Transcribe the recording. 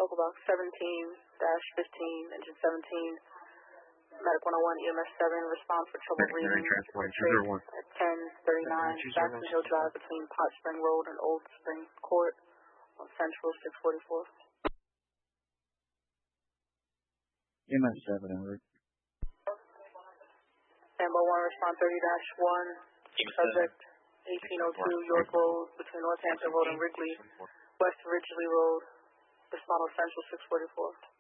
Focal box 17-15, engine 17. Medic 101, EMS 7, respond for trouble breathing. At 10:39, Jackson Hill Drive between Pot Spring Road and Old Spring Court on Central 644. EMS 7, en route. Ambo 1, respond 30-1, subject 1802 York Road between Northampton Road and Wrigley, West Ridgely Road, respond on Central 644.